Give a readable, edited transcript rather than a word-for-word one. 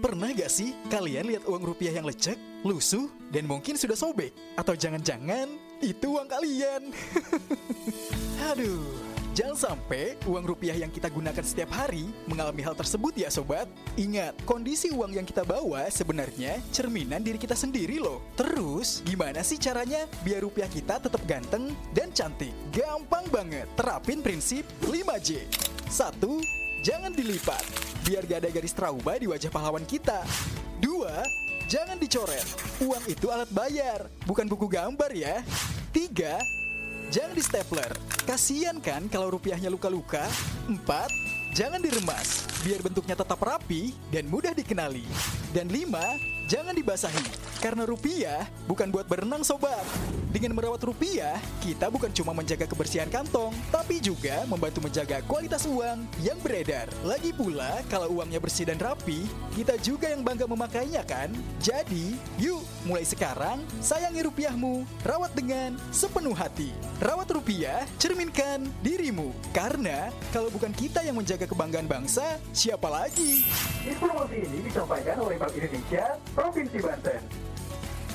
Pernah gak sih kalian lihat uang rupiah yang lecek, lusuh, dan mungkin sudah sobek? Atau jangan-jangan itu uang kalian? Aduh, jangan sampai uang rupiah yang kita gunakan setiap hari mengalami hal tersebut ya sobat. Ingat, kondisi uang yang kita bawa sebenarnya cerminan diri kita sendiri loh. Terus, gimana sih caranya biar rupiah kita tetap ganteng dan cantik? Gampang banget, terapin prinsip 5J. 1. Jangan dilipat, biar gak ada garis trauma di wajah pahlawan kita. 2. Jangan dicoret, uang itu alat bayar, bukan buku gambar ya. 3. Jangan di stapler, kasian kan kalau rupiahnya luka-luka. 4. Jangan diremas, biar bentuknya tetap rapi dan mudah dikenali. Dan 5. Jangan dibasahi, karena rupiah bukan buat berenang sobat. Dengan merawat rupiah, kita bukan cuma menjaga kebersihan kantong, tapi juga membantu menjaga kualitas uang yang beredar. Lagi pula, kalau uangnya bersih dan rapi, kita juga yang bangga memakainya kan? Jadi, yuk mulai sekarang sayangi rupiahmu, rawat dengan sepenuh hati. Rawat rupiah, cerminkan dirimu. Karena kalau bukan kita yang menjaga kebanggaan bangsa, siapa lagi? Informasi ini disampaikan oleh Bank Indonesia Provinsi Banten.